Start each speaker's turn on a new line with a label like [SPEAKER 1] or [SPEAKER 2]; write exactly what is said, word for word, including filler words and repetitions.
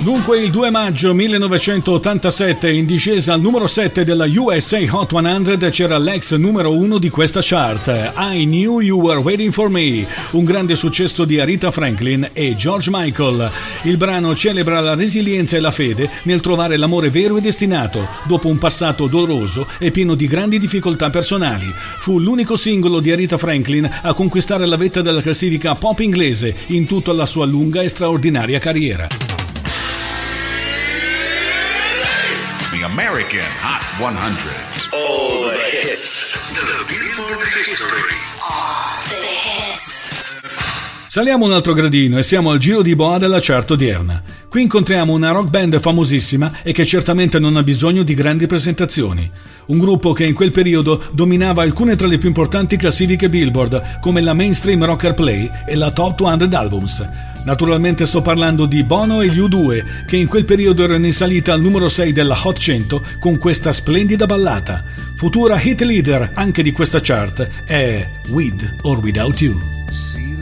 [SPEAKER 1] Dunque il due maggio millenovecentottantasette in discesa al numero sette della U S A Hot cento c'era l'ex numero uno di questa chart, I Knew You Were Waiting For Me, un grande successo di Aretha Franklin e George Michael. Il brano celebra la resilienza e la fede nel trovare l'amore vero e destinato, dopo un passato doloroso e pieno di grandi difficoltà personali. Fu l'unico singolo di Aretha Franklin a conquistare la vetta della classifica pop inglese in tutta la sua lunga e straordinaria carriera.
[SPEAKER 2] American Hot cento.
[SPEAKER 3] All the hits. The Billboard history.
[SPEAKER 4] All the hits.
[SPEAKER 1] Saliamo un altro gradino e siamo al giro di boa della chart odierna. Qui incontriamo una rock band famosissima e che certamente non ha bisogno di grandi presentazioni. Un gruppo che in quel periodo dominava alcune tra le più importanti classifiche Billboard, come la Mainstream Rocker Play e la Top duecento Albums. Naturalmente sto parlando di Bono e gli U due, che in quel periodo erano in salita al numero sei della Hot cento con questa splendida ballata. Futura hit leader anche di questa chart è With or Without You.
[SPEAKER 5] See